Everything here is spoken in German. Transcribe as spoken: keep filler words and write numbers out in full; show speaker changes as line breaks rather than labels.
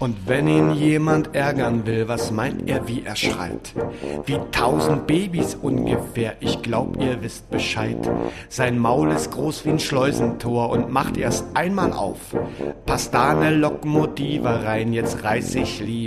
Und wenn ihn jemand ärgern will, was meint er, wie er schreit? Wie tausend Babys ungefähr, ich glaub, ihr wisst Bescheid. Sein Maul ist groß wie ein Schleusentor und macht erst einmal auf. Passt da ne Lokomotive rein, jetzt reiß ich lieber